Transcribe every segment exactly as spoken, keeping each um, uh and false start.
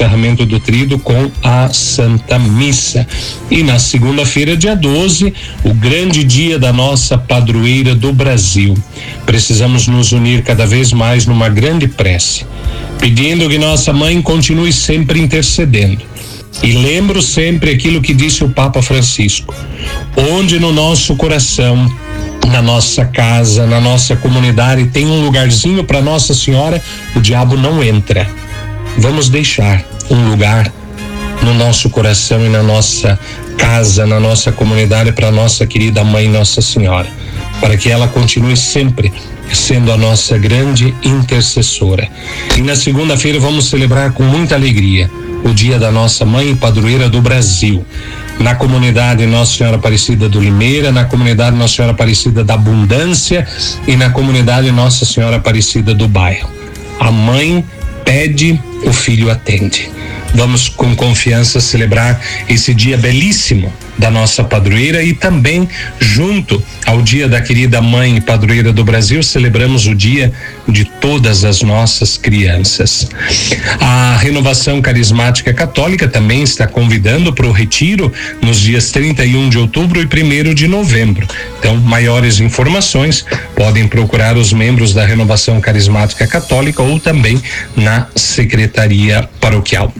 encerramento do Tríduo com a Santa Missa. E na segunda-feira, dia doze, o grande dia da nossa padroeira do Brasil. Precisamos nos unir cada vez mais numa grande prece, pedindo que nossa mãe continue sempre intercedendo. E lembro sempre aquilo que disse o Papa Francisco: onde no nosso coração, na nossa casa, na nossa comunidade tem um lugarzinho para Nossa Senhora, o diabo não entra. Vamos deixar um lugar no nosso coração e na nossa casa, na nossa comunidade, para nossa querida mãe Nossa Senhora, para que ela continue sempre sendo a nossa grande intercessora. E na segunda-feira vamos celebrar com muita alegria o dia da nossa mãe e padroeira do Brasil, na comunidade Nossa Senhora Aparecida do Limeira, na comunidade Nossa Senhora Aparecida da Abundância e na comunidade Nossa Senhora Aparecida do Bairro. A mãe pede, o filho atende. Vamos com confiança celebrar esse dia belíssimo da nossa padroeira e também, junto ao dia da querida mãe e padroeira do Brasil, celebramos o dia de todas as nossas crianças. A Renovação Carismática Católica também está convidando para o retiro nos dias trinta e um de outubro e primeiro de novembro. Então, maiores informações podem procurar os membros da Renovação Carismática Católica ou também na Secretaria Paroquial.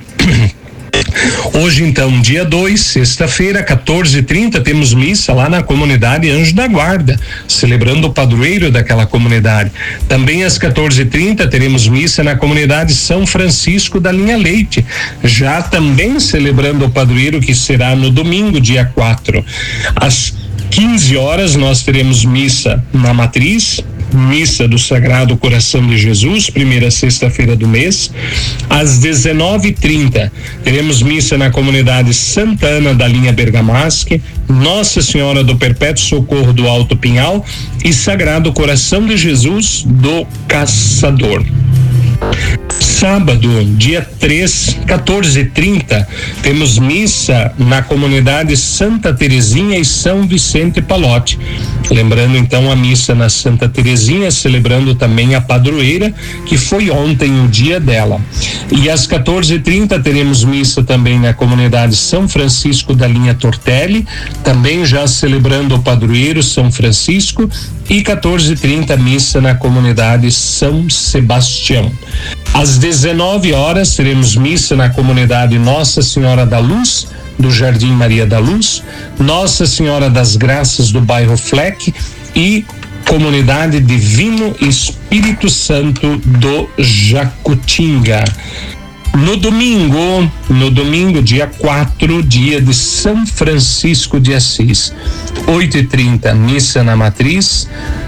Hoje, então, dia dois, sexta-feira, quatorze e trinta, temos missa lá na comunidade Anjo da Guarda, celebrando o padroeiro daquela comunidade. Também às quatorze e trinta teremos missa na comunidade São Francisco da Linha Leite, já também celebrando o padroeiro, que será no domingo, dia quatro. Às quinze horas nós teremos missa na Matriz, missa do Sagrado Coração de Jesus, primeira sexta-feira do mês. Às dezenove e trinta teremos missa na comunidade Santana da linha Bergamasque, Nossa Senhora do Perpétuo Socorro do Alto Pinhal e Sagrado Coração de Jesus do Caçador. Sábado, dia três, quatorze e trinta, temos missa na comunidade Santa Terezinha e São Vicente Palote. Lembrando então a missa na Santa Terezinha, celebrando também a padroeira, que foi ontem o dia dela. E às quatorze e trinta teremos missa também na comunidade São Francisco da linha Tortelli, também já celebrando o padroeiro São Francisco, e quatorze e trinta missa na comunidade São Sebastião. Às dezenove horas teremos missa na comunidade Nossa Senhora da Luz, do Jardim Maria da Luz, Nossa Senhora das Graças do bairro Fleck e comunidade Divino Espírito Santo do Jacutinga. No domingo, no domingo, dia quatro, dia de São Francisco de Assis, oito e trinta, missa na Matriz.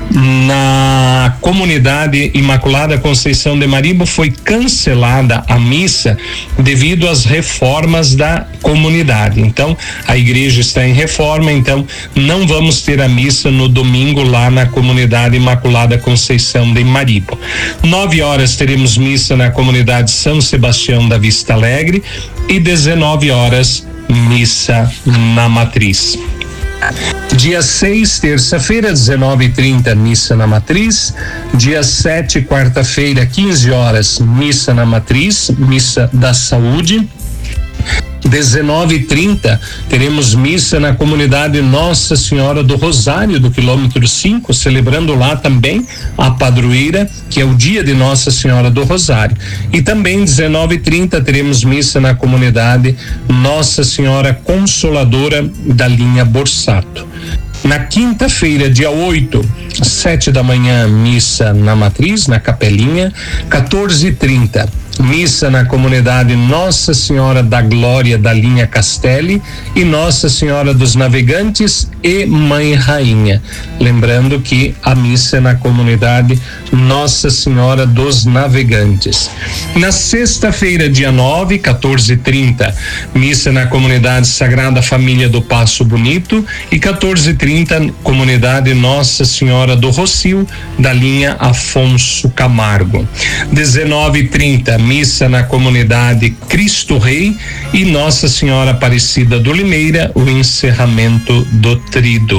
Na comunidade Imaculada Conceição de Maribo foi cancelada a missa devido às reformas da comunidade. Então, a igreja está em reforma, então não vamos ter a missa no domingo lá na comunidade Imaculada Conceição de Maribo. Nove horas teremos missa na comunidade São Sebastião da Vista Alegre e dezenove horas missa na Matriz. Dia seis, terça-feira, dezenove e trinta, missa na Matriz. Dia sete, quarta-feira, quinze horas, missa na Matriz, missa da Saúde. dezenove e trinta, teremos missa na comunidade Nossa Senhora do Rosário, do quilômetro cinco, celebrando lá também a padroeira, que é o dia de Nossa Senhora do Rosário. E também dezenove e trinta teremos missa na comunidade Nossa Senhora Consoladora da linha Borsato. Na quinta-feira, dia oito, sete da manhã, missa na Matriz, na Capelinha. quatorze e trinta, missa na comunidade Nossa Senhora da Glória da linha Castelli e Nossa Senhora dos Navegantes e Mãe Rainha. Lembrando que a missa é na comunidade Nossa Senhora dos Navegantes. Na sexta-feira, dia nove, quatorze e trinta, missa na comunidade Sagrada Família do Passo Bonito e quatorze e trinta, comunidade Nossa Senhora do Rocio da linha Afonso Camargo. dezenove e trinta, missa na comunidade Cristo Rei e Nossa Senhora Aparecida do Limeira, o encerramento do Tríduo.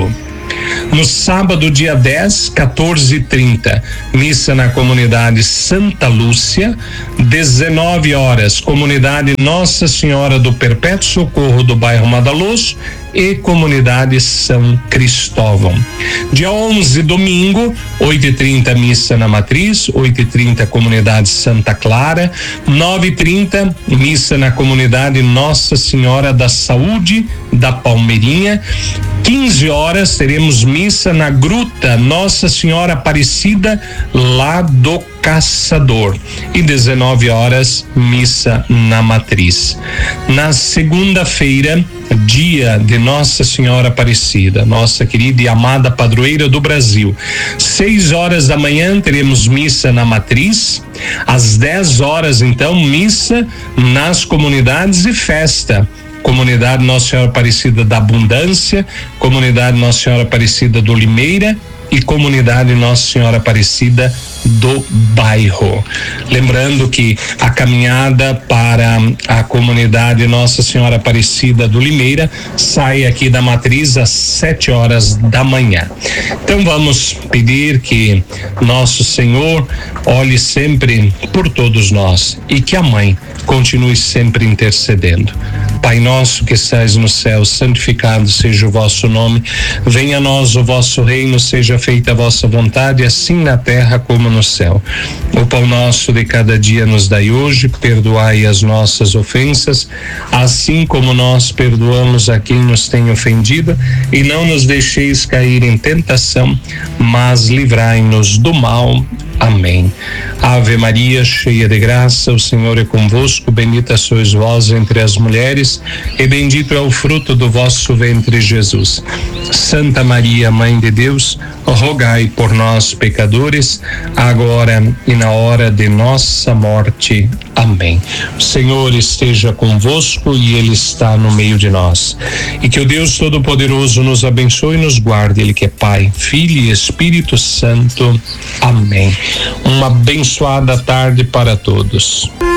No sábado, dia dez, quatorze e trinta, missa na comunidade Santa Lúcia. dezenove horas, comunidade Nossa Senhora do Perpétuo Socorro do bairro Madaloso e comunidade São Cristóvão. Dia onze, domingo, oito e trinta, missa na Matriz, oito e trinta, comunidade Santa Clara, nove e trinta, missa na comunidade Nossa Senhora da Saúde da Palmeirinha. quinze horas, teremos missa na Gruta Nossa Senhora Aparecida, lá do Caçador, e dezenove horas, missa na Matriz. Na segunda-feira, dia de Nossa Senhora Aparecida, nossa querida e amada padroeira do Brasil, seis horas da manhã teremos missa na Matriz. Às dez horas, então, missa nas comunidades e festa. Comunidade Nossa Senhora Aparecida da Abundância, comunidade Nossa Senhora Aparecida do Limeira e comunidade Nossa Senhora Aparecida do Bairro. Lembrando que a caminhada para a comunidade Nossa Senhora Aparecida do Limeira sai aqui da Matriz às sete horas da manhã. Então vamos pedir que nosso Senhor olhe sempre por todos nós e que a Mãe continue sempre intercedendo. Pai nosso que estais no céu, santificado seja o vosso nome, venha a nós o vosso reino, seja feita a vossa vontade, assim na terra como no céu. O pão nosso de cada dia nos dai hoje, perdoai as nossas ofensas, assim como nós perdoamos a quem nos tem ofendido, e não nos deixeis cair em tentação, mas livrai-nos do mal. Amém. Ave Maria, cheia de graça, o Senhor é convosco, bendita sois vós entre as mulheres, e bendito é o fruto do vosso ventre, Jesus. Santa Maria, Mãe de Deus, rogai por nós, pecadores, agora e na hora de nossa morte. Amém. O Senhor esteja convosco e Ele está no meio de nós. E que o Deus Todo-Poderoso nos abençoe e nos guarde, Ele que é Pai, Filho e Espírito Santo. Amém. Uma abençoada tarde para todos.